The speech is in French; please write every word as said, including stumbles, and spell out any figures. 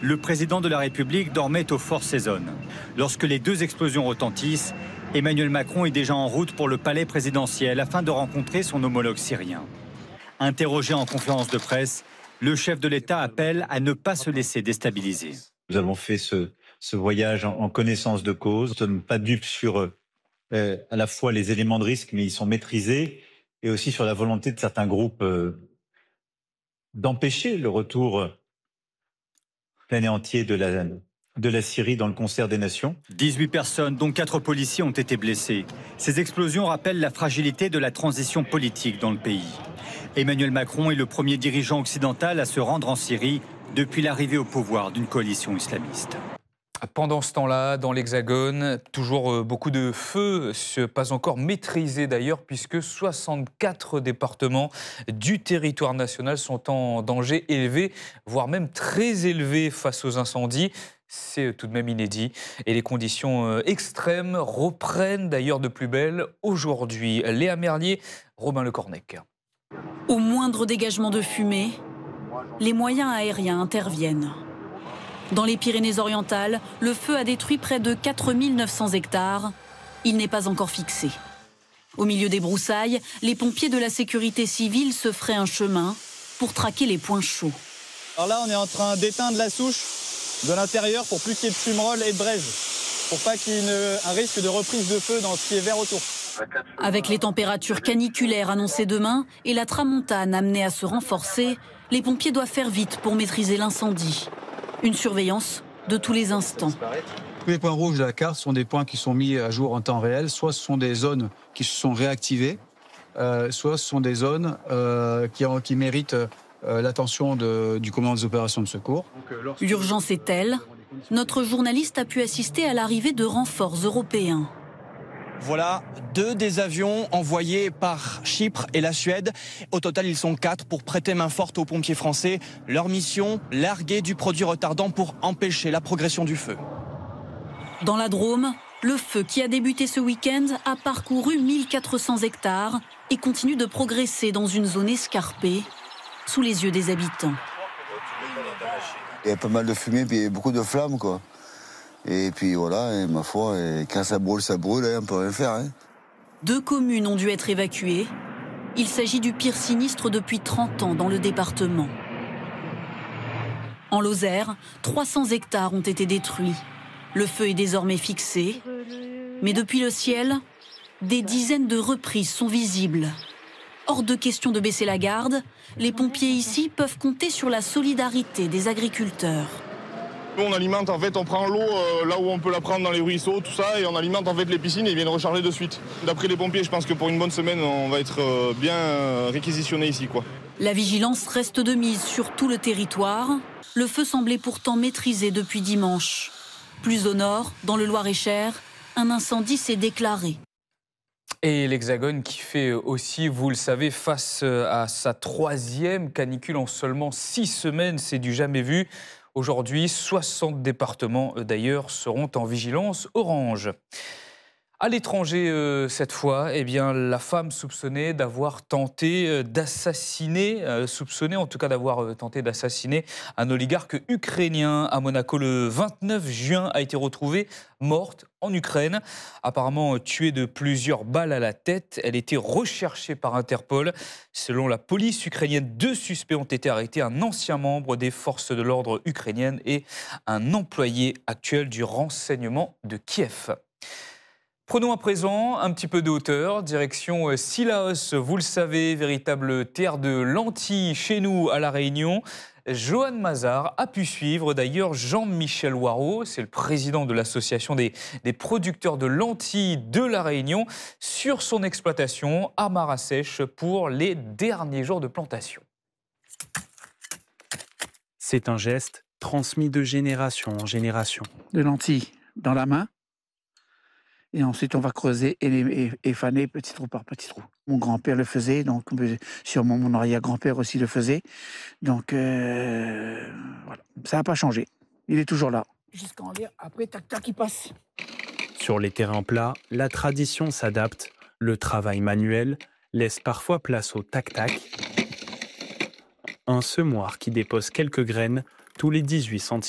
Le président de la République dormait au Fort Season. Lorsque les deux explosions retentissent, Emmanuel Macron est déjà en route pour le palais présidentiel afin de rencontrer son homologue syrien. Interrogé en conférence de presse, le chef de l'État appelle à ne pas se laisser déstabiliser. Nous avons fait ce, ce voyage en, en connaissance de cause. Nous ne sommes pas dupes sur euh, à la fois les éléments de risque, mais ils sont maîtrisés, et aussi sur la volonté de certains groupes euh, d'empêcher le retour plein et entier de la, de la Syrie dans le concert des nations. dix-huit personnes, dont quatre policiers, ont été blessées. Ces explosions rappellent la fragilité de la transition politique dans le pays. Emmanuel Macron est le premier dirigeant occidental à se rendre en Syrie depuis l'arrivée au pouvoir d'une coalition islamiste. Pendant ce temps-là, dans l'Hexagone, toujours beaucoup de feux, pas encore maîtrisés d'ailleurs, puisque soixante-quatre départements du territoire national sont en danger élevé, voire même très élevé face aux incendies. C'est tout de même inédit. Et les conditions extrêmes reprennent d'ailleurs de plus belle aujourd'hui. Léa Merlier, Robin Le Cornec. Au moindre dégagement de fumée, les moyens aériens interviennent. Dans les Pyrénées-Orientales, le feu a détruit près de quatre mille neuf cents hectares. Il n'est pas encore fixé. Au milieu des broussailles, les pompiers de la sécurité civile se feraient un chemin pour traquer les points chauds. Alors là, on est en train d'éteindre la souche de l'intérieur pour plus qu'il y ait de fumerolles et de braise, pour pas qu'il y ait un risque de reprise de feu dans ce qui est vert autour. Avec les températures caniculaires annoncées demain et la tramontane amenée à se renforcer, les pompiers doivent faire vite pour maîtriser l'incendie. Une surveillance de tous les instants. Tous les points rouges de la carte sont des points qui sont mis à jour en temps réel. Soit ce sont des zones qui se sont réactivées, euh, soit ce sont des zones euh, qui, qui méritent euh, l'attention de, du commandant des opérations de secours. L'urgence est telle, notre journaliste a pu assister à l'arrivée de renforts européens. Voilà deux des avions envoyés par Chypre et la Suède. Au total, ils sont quatre pour prêter main forte aux pompiers français. Leur mission, larguer du produit retardant pour empêcher la progression du feu. Dans la Drôme, le feu qui a débuté ce week-end a parcouru mille quatre cents hectares et continue de progresser dans une zone escarpée, sous les yeux des habitants. Il y a pas mal de fumée et beaucoup de flammes, quoi. Et puis voilà, et ma foi, et quand ça brûle, ça brûle, hein, on peut rien faire. Hein. Deux communes ont dû être évacuées. Il s'agit du pire sinistre depuis trente ans dans le département. En Lozère, trois cents hectares ont été détruits. Le feu est désormais fixé. Mais depuis le ciel, des dizaines de reprises sont visibles. Hors de question de baisser la garde, les pompiers ici peuvent compter sur la solidarité des agriculteurs. Nous, on alimente, en fait, on prend l'eau euh, là où on peut la prendre dans les ruisseaux, tout ça, et on alimente en fait les piscines et ils viennent recharger de suite. D'après les pompiers, je pense que pour une bonne semaine, on va être euh, bien euh, réquisitionné ici, quoi. La vigilance reste de mise sur tout le territoire. Le feu semblait pourtant maîtrisé depuis dimanche. Plus au nord, dans le Loir-et-Cher, un incendie s'est déclaré. Et l'Hexagone qui fait aussi, vous le savez, face à sa troisième canicule en seulement six semaines, c'est du jamais vu. Aujourd'hui, soixante départements, d'ailleurs, seront en vigilance orange. À l'étranger, euh, cette fois, eh bien, la femme soupçonnée d'avoir tenté euh, d'assassiner, euh, soupçonnée en tout cas d'avoir euh, tenté d'assassiner un oligarque ukrainien à Monaco le vingt-neuf juin a été retrouvée morte en Ukraine. Apparemment tuée de plusieurs balles à la tête, elle était recherchée par Interpol. Selon la police ukrainienne, deux suspects ont été arrêtés, un ancien membre des forces de l'ordre ukrainiennes et un employé actuel du renseignement de Kiev. Prenons à présent un petit peu de hauteur, direction Cilaos, vous le savez, véritable terre de lentilles chez nous à La Réunion. Johan Mazar a pu suivre d'ailleurs Jean-Michel Waro, c'est le président de l'association des, des producteurs de lentilles de La Réunion, sur son exploitation à Marasèche pour les derniers jours de plantation. C'est un geste transmis de génération en génération. De lentilles dans la main. Et ensuite, on va creuser et, et, et faner petit trou par petit trou. Mon grand-père le faisait, donc sûrement mon arrière-grand-père aussi le faisait. Donc, euh, voilà. Ça n'a pas changé. Il est toujours là. Jusqu'en l'air, après, tac-tac, il passe. Sur les terrains plats, la tradition s'adapte. Le travail manuel laisse parfois place au tac-tac. Un semoir qui dépose quelques graines tous les dix-huit centimètres.